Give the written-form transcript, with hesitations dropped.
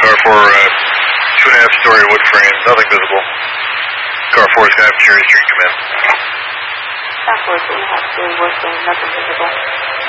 Car 4, 2.5-story wood frame, nothing visible. Car 4 is going to have Cherry Street come in. Car 4, 2.5-story wood frame, nothing visible.